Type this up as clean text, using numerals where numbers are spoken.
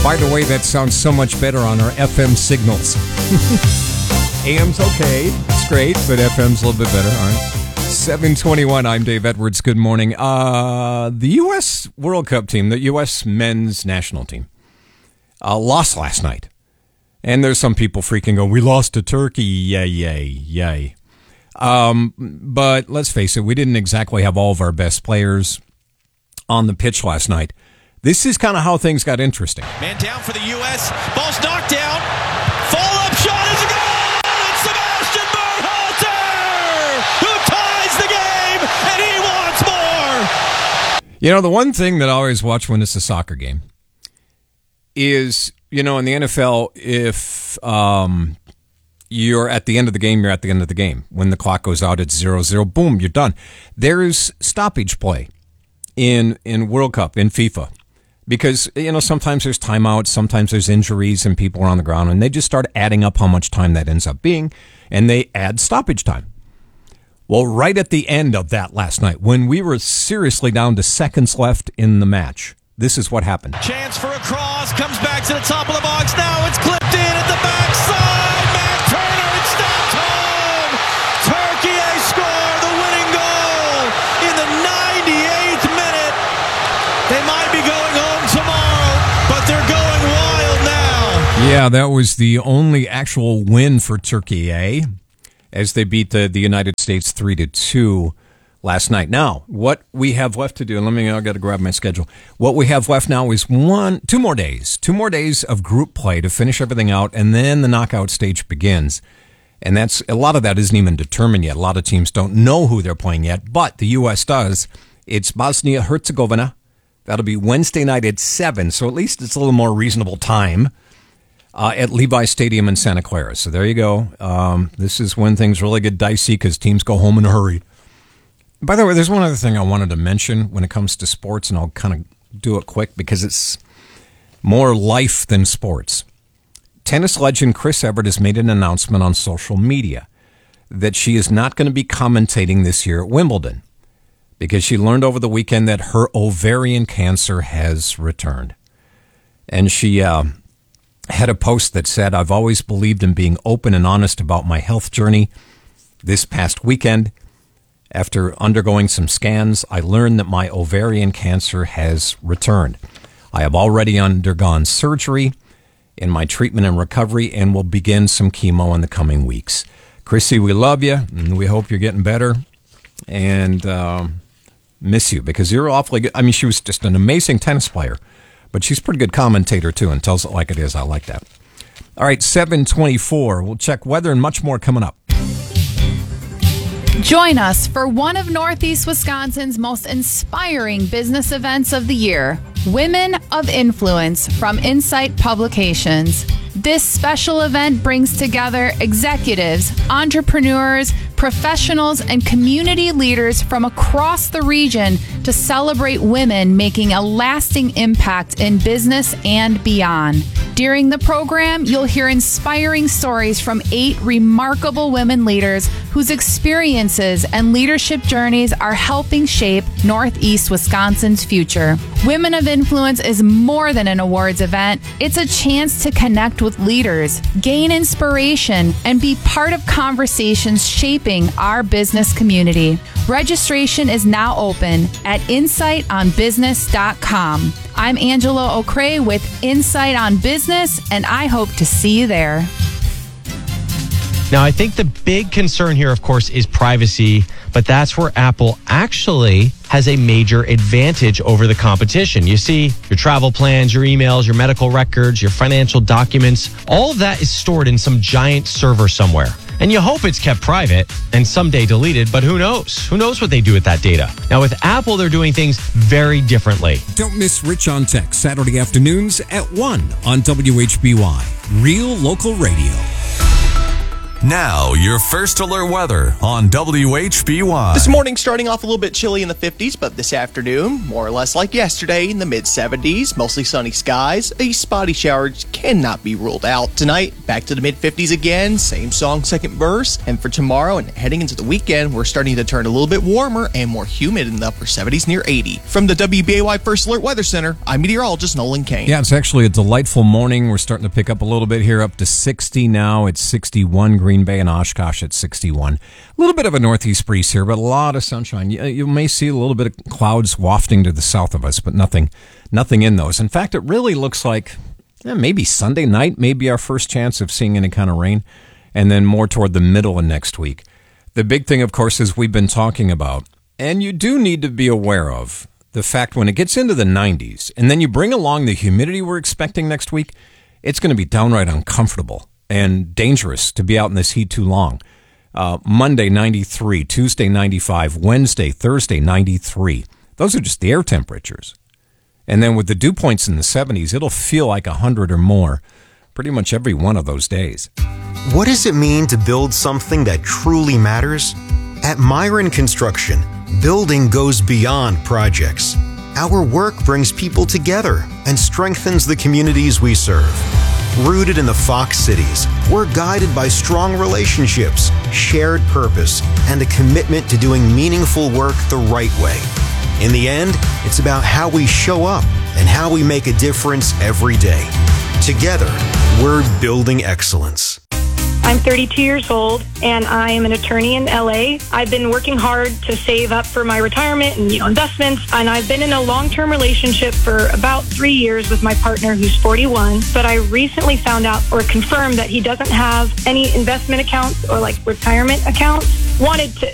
By the way, that sounds so much better on our FM signals. AM's okay. It's great, but FM's a little bit better. All right. 7:21, I'm Dave Edwards. Good morning. The U.S. World Cup team, the U.S. men's national team, lost last night. And there's some people freaking going, we lost to Turkey. Yay. But let's face it, we didn't exactly have all of our best players on the pitch last night. This is kind of how things got interesting. Man down for the U.S. Ball's knocked down. Follow-up shot is a goal! It's Sebastian Berhalter who ties the game, and he wants more! You know, the one thing that I always watch when it's a soccer game is, you know, in the NFL, if you're at the end of the game, you're at the end of the game. When the clock goes out, it's 0-0. Boom, you're done. There's stoppage play in World Cup, in FIFA. Because, you know, sometimes there's timeouts, sometimes there's injuries and people are on the ground, and they just start adding up how much time that ends up being, and they add stoppage time. Well, right at the end of that last night, when we were seriously down to seconds left in the match, this is what happened. Chance for a cross, comes back to the top of the box, now it's clipped in at the backside, Matt Turner, it's stopped home! Turkey score the winning goal in the 98th minute. They might be going home tomorrow, but they're going wild now. Yeah, that was the only actual win for Turkey, as they beat the United States 3-2 last night. Now, what we have left to do, and I've got to grab my schedule. What we have left now is two more days of group play to finish everything out, and then the knockout stage begins. And that's a lot of that isn't even determined yet. A lot of teams don't know who they're playing yet, but the U.S. does. It's Bosnia-Herzegovina. That'll be Wednesday night at 7, so at least it's a little more reasonable time at Levi Stadium in Santa Clara. So there you go. This is when things really get dicey because teams go home in a hurry. By the way, there's one other thing I wanted to mention when it comes to sports, and I'll kind of do it quick because it's more life than sports. Tennis legend Chris Evert has made an announcement on social media that she is not going to be commentating this year at Wimbledon, because she learned over the weekend that her ovarian cancer has returned. And she had a post that said, I've always believed in being open and honest about my health journey. This past weekend, after undergoing some scans, I learned that my ovarian cancer has returned. I have already undergone surgery in my treatment and recovery and will begin some chemo in the coming weeks. Chrissy, we love you, and we hope you're getting better. And miss you because you're awfully good. I mean, she was just an amazing tennis player, but she's a pretty good commentator too and tells it like it is. I like that. All right, 7:24. We'll check weather and much more coming up. Join us for one of Northeast Wisconsin's most inspiring business events of the year, Women of Influence from Insight Publications. This special event brings together executives, entrepreneurs, professionals, and community leaders from across the region to celebrate women making a lasting impact in business and beyond. During the program, you'll hear inspiring stories from 8 remarkable women leaders whose experiences and leadership journeys are helping shape Northeast Wisconsin's future. Women of Influence is more than an awards event. It's a chance to connect with leaders, gain inspiration, and be part of conversations shaping our business community. Registration is now open at insightonbusiness.com. I'm Angela O'Cray with Insight on Business, and I hope to see you there. Now, I think the big concern here, of course, is privacy, but that's where Apple actually has a major advantage over the competition. You see, your travel plans, your emails, your medical records, your financial documents, all of that is stored in some giant server somewhere. And you hope it's kept private and someday deleted, but who knows? Who knows what they do with that data? Now, with Apple, they're doing things very differently. Don't miss Rich on Tech, Saturday afternoons at 1 on WHBY, Real Local Radio. Now, your first alert weather on WHBY. This morning starting off a little bit chilly in the 50s, but this afternoon, more or less like yesterday, in the mid-70s, mostly sunny skies. A spotty shower cannot be ruled out. Tonight, back to the mid-50s again, same song, second verse. And for tomorrow and heading into the weekend, we're starting to turn a little bit warmer and more humid in the upper 70s near 80. From the WBAY First Alert Weather Center, I'm meteorologist Nolan Kane. Yeah, it's actually a delightful morning. We're starting to pick up a little bit here, up to 60 now. It's 61 Green Bay and Oshkosh at 61. A little bit of a northeast breeze here, but a lot of sunshine. You may see a little bit of clouds wafting to the south of us, but nothing in those. In fact, it really looks like maybe Sunday night, maybe our first chance of seeing any kind of rain, and then more toward the middle of next week. The big thing, of course, is we've been talking about, and you do need to be aware of, the fact when it gets into the 90s, and then you bring along the humidity we're expecting next week, it's going to be downright uncomfortable and dangerous to be out in this heat too long. Monday, 93, Tuesday, 95, Wednesday, Thursday, 93. Those are just the air temperatures. And then with the dew points in the 70s, it'll feel like 100 or more pretty much every one of those days. What does it mean to build something that truly matters? At Myron Construction, building goes beyond projects. Our work brings people together and strengthens the communities we serve. Rooted in the Fox Cities, we're guided by strong relationships, shared purpose, and a commitment to doing meaningful work the right way. In the end, it's about how we show up and how we make a difference every day. Together, we're building excellence. I'm 32 years old, and I am an attorney in LA. I've been working hard to save up for my retirement and investments, and I've been in a long-term relationship for about 3 years with my partner, who's 41. But I recently found out or confirmed that he doesn't have any investment accounts or retirement accounts. Wanted to